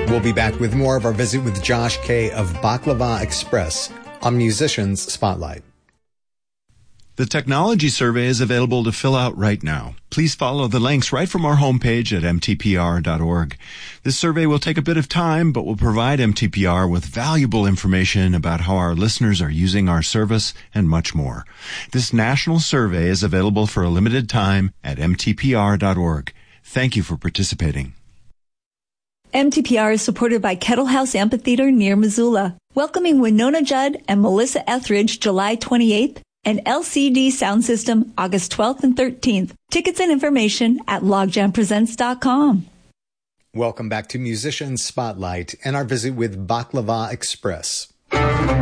We'll be back with more of our visit with Josh Kay of Baklava Express on Musicians Spotlight. The technology survey is available to fill out right now. Please follow the links right from our homepage at mtpr.org. This survey will take a bit of time, but will provide MTPR with valuable information about how our listeners are using our service and much more. This national survey is available for a limited time at mtpr.org. Thank you for participating. MTPR is supported by Kettle House Amphitheater near Missoula, welcoming Winona Judd and Melissa Etheridge July 28th, and LCD Sound System August 12th and 13th. Tickets and information at logjampresents.com. Welcome back to Musicians Spotlight and our visit with Baklava Express.